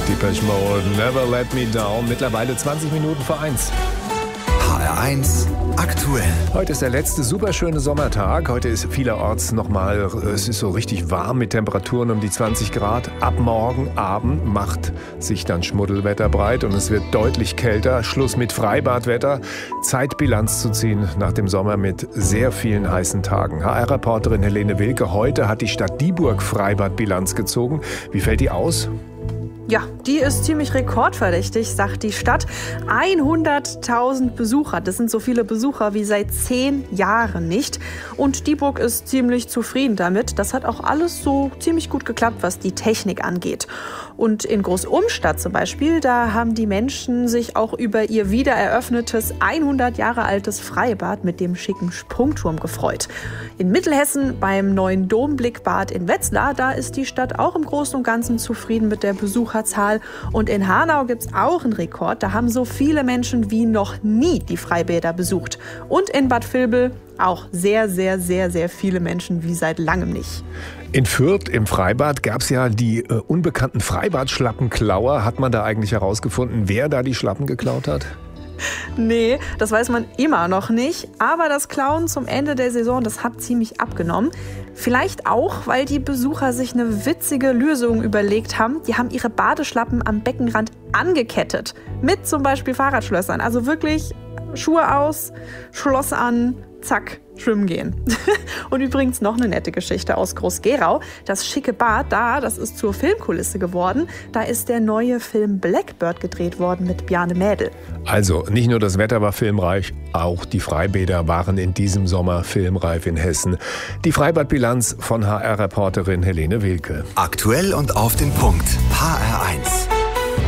Depeche Mode, Never Let Me Down, mittlerweile 20 Minuten vor 1. HR1 aktuell. Heute ist der letzte superschöne Sommertag. Heute ist vielerorts nochmal, es ist so richtig warm mit Temperaturen um die 20 Grad. Ab morgen Abend macht sich dann Schmuddelwetter breit und es wird deutlich kälter. Schluss mit Freibadwetter. Zeit, Bilanz zu ziehen nach dem Sommer mit sehr vielen heißen Tagen. HR-Reporterin Helene Wilke, heute hat die Stadt Dieburg Freibadbilanz gezogen. Wie fällt die aus? Ja, die ist ziemlich rekordverdächtig, sagt die Stadt. 100.000 Besucher, das sind so viele Besucher wie seit 10 Jahren nicht. Und Dieburg ist ziemlich zufrieden damit. Das hat auch alles so ziemlich gut geklappt, was die Technik angeht. Und in Großumstadt zum Beispiel, da haben die Menschen sich auch über ihr wiedereröffnetes 100 Jahre altes Freibad mit dem schicken Sprungturm gefreut. In Mittelhessen beim neuen Domblickbad in Wetzlar, da ist die Stadt auch im Großen und Ganzen zufrieden mit der Besucherzahl. Und in Hanau gibt es auch einen Rekord. Da haben so viele Menschen wie noch nie die Freibäder besucht. Und in Bad Vilbel auch sehr, sehr, sehr, sehr viele Menschen wie seit langem nicht. In Fürth im Freibad gab es ja die unbekannten Freibadschlappenklauer. Hat man da eigentlich herausgefunden, wer da die Schlappen geklaut hat? Nee, das weiß man immer noch nicht. Aber das Klauen zum Ende der Saison, das hat ziemlich abgenommen. Vielleicht auch, weil die Besucher sich eine witzige Lösung überlegt haben. Die haben ihre Badeschlappen am Beckenrand angekettet. Mit zum Beispiel Fahrradschlössern. Also wirklich Schuhe aus, Schloss an, zack, schwimmen gehen. Und übrigens noch eine nette Geschichte aus Groß-Gerau. Das schicke Bad da, das ist zur Filmkulisse geworden. Da ist der neue Film Blackbird gedreht worden mit Bjarne Mädel. Also nicht nur das Wetter war filmreich, auch die Freibäder waren in diesem Sommer filmreif in Hessen. Die Freibadbilanz von HR-Reporterin Helene Wilke. Aktuell und auf den Punkt. HR1.